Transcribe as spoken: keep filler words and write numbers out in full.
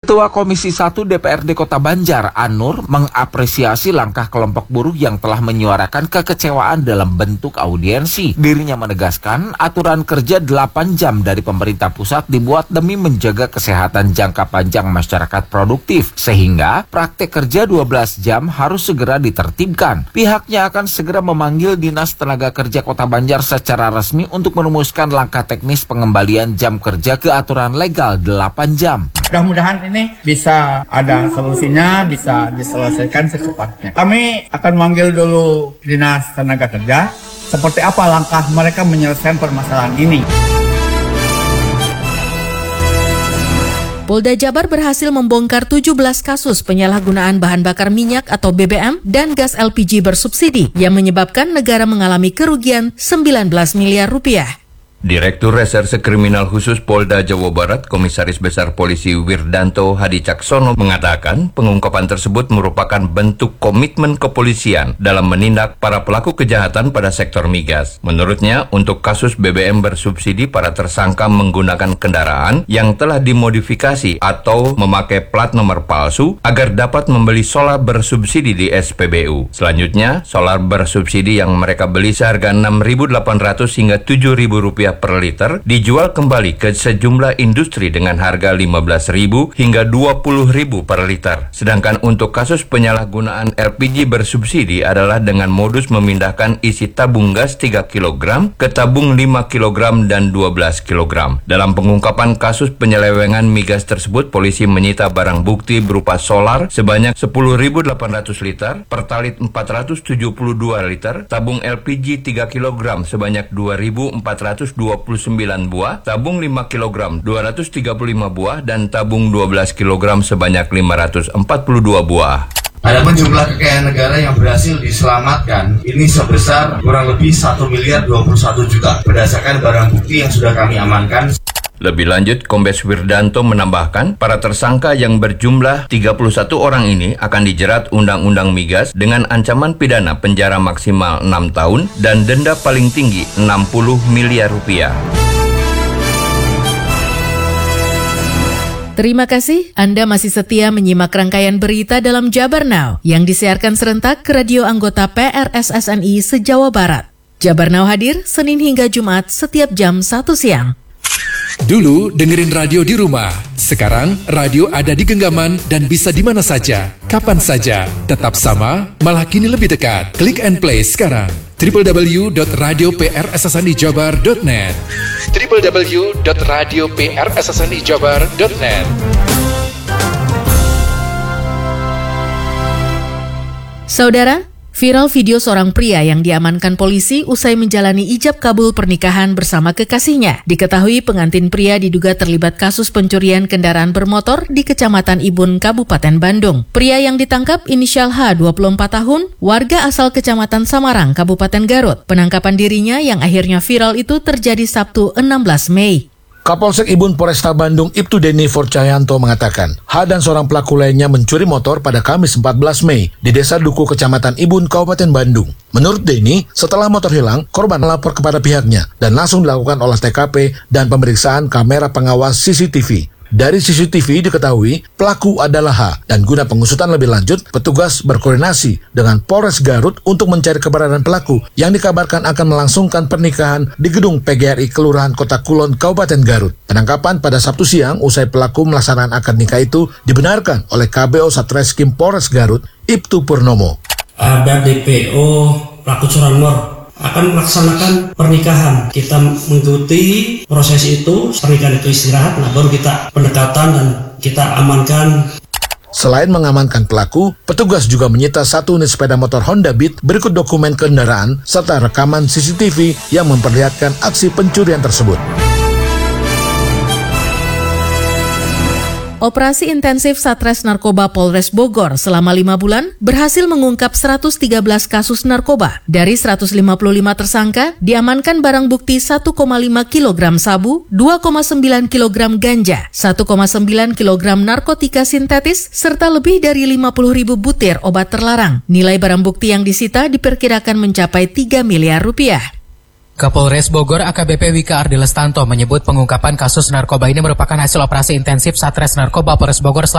Ketua Komisi satu D P R D Kota Banjar, Anur, mengapresiasi langkah kelompok buruh yang telah menyuarakan kekecewaan dalam bentuk audiensi. Dirinya menegaskan aturan kerja delapan jam dari pemerintah pusat dibuat demi menjaga kesehatan jangka panjang masyarakat produktif, sehingga praktek kerja dua belas jam harus segera ditertibkan. Pihaknya akan segera memanggil Dinas Tenaga Kerja Kota Banjar secara resmi untuk merumuskan langkah teknis pengembalian jam kerja ke aturan legal delapan jam. Mudah-mudahan ini bisa ada solusinya, bisa diselesaikan secepatnya. Kami akan manggil dulu Dinas Tenaga Kerja, seperti apa langkah mereka menyelesaikan permasalahan ini. Polda Jabar berhasil membongkar tujuh belas kasus penyalahgunaan bahan bakar minyak atau B B M dan gas L P G bersubsidi yang menyebabkan negara mengalami kerugian sembilan belas miliar rupiah. Direktur Reserse Kriminal Khusus Polda Jawa Barat, Komisaris Besar Polisi Wirdanto Hadi Caksono mengatakan pengungkapan tersebut merupakan bentuk komitmen kepolisian dalam menindak para pelaku kejahatan pada sektor migas. Menurutnya, untuk kasus B B M bersubsidi, para tersangka menggunakan kendaraan yang telah dimodifikasi atau memakai plat nomor palsu agar dapat membeli solar bersubsidi di S P B U. Selanjutnya, solar bersubsidi yang mereka beli seharga enam ribu delapan ratus hingga tujuh ribu rupiah per liter dijual kembali ke sejumlah industri dengan harga lima belas ribu hingga dua puluh ribu per liter. Sedangkan untuk kasus penyalahgunaan L P G bersubsidi adalah dengan modus memindahkan isi tabung gas tiga kilogram ke tabung lima kilogram dan dua belas kilogram. Dalam pengungkapan kasus penyelewengan migas tersebut, polisi menyita barang bukti berupa solar sebanyak sepuluh ribu delapan ratus liter, pertalit empat ratus tujuh puluh dua liter, tabung L P G tiga kilogram sebanyak dua ribu empat ratus dua puluh sembilan buah, tabung lima kilogram dua ratus tiga puluh lima buah, dan tabung dua belas kilogram sebanyak lima ratus empat puluh dua buah. Adapun jumlah kekayaan negara yang berhasil diselamatkan ini sebesar kurang lebih satu miliar dua puluh satu juta berdasarkan barang bukti yang sudah kami amankan. Lebih lanjut, Kombes Wirdanto menambahkan, para tersangka yang berjumlah tiga puluh satu orang ini akan dijerat Undang-Undang Migas dengan ancaman pidana penjara maksimal enam tahun dan denda paling tinggi enam puluh miliar rupiah. Terima kasih Anda masih setia menyimak rangkaian berita dalam Jabar Now yang disiarkan serentak ke radio anggota P R S S N I se-Jawa Barat. Jabar Now hadir Senin hingga Jumat setiap jam satu siang. Dulu dengerin radio di rumah, sekarang radio ada di genggaman dan bisa di mana saja, kapan saja. Tetap sama, malah kini lebih dekat. Klik and play sekarang. w w w dot radio p r s s n i jabar dot net w w w dot radio p r s s n i jabar dot net. Saudara, viral video seorang pria yang diamankan polisi usai menjalani ijab kabul pernikahan bersama kekasihnya. Diketahui pengantin pria diduga terlibat kasus pencurian kendaraan bermotor di Kecamatan Ibun, Kabupaten Bandung. Pria yang ditangkap inisial H, dua puluh empat tahun, warga asal Kecamatan Samarang, Kabupaten Garut. Penangkapan dirinya yang akhirnya viral itu terjadi Sabtu enam belas Mei. Kapolsek Ibun Polresta Bandung Ibtu Deni Forcahyanto mengatakan, H dan seorang pelaku lainnya mencuri motor pada Kamis empat belas Mei di Desa Duku, Kecamatan Ibun, Kabupaten Bandung. Menurut Deni, setelah motor hilang, korban melapor kepada pihaknya dan langsung dilakukan olah T K P dan pemeriksaan kamera pengawas C C T V. Dari C C T V diketahui pelaku adalah H, dan guna pengusutan lebih lanjut, petugas berkoordinasi dengan Polres Garut untuk mencari keberadaan pelaku yang dikabarkan akan melangsungkan pernikahan di gedung P G R I Kelurahan Kota Kulon, Kabupaten Garut. Penangkapan pada Sabtu siang usai pelaku melaksanakan akad nikah itu dibenarkan oleh K B O Satreskrim Polres Garut, Ibtu Purnomo. Ada D P O pelaku curanmor akan melaksanakan pernikahan. Kita mengikuti proses itu, pernikahan itu istirahat, nah baru kita pendekatan dan kita amankan. Selain mengamankan pelaku, petugas juga menyita satu unit sepeda motor Honda Beat berikut dokumen kendaraan serta rekaman C C T V yang memperlihatkan aksi pencurian tersebut. Operasi intensif Satres Narkoba Polres Bogor selama lima bulan berhasil mengungkap seratus tiga belas kasus narkoba. Dari seratus lima puluh lima tersangka, diamankan barang bukti satu koma lima kilogram sabu, dua koma sembilan kilogram ganja, satu koma sembilan kilogram narkotika sintetis, serta lebih dari lima puluh ribu butir obat terlarang. Nilai barang bukti yang disita diperkirakan mencapai tiga miliar rupiah. Kapolres Bogor A K B P Wika Ardi Lestanto menyebut pengungkapan kasus narkoba ini merupakan hasil operasi intensif Satres Narkoba Polres Bogor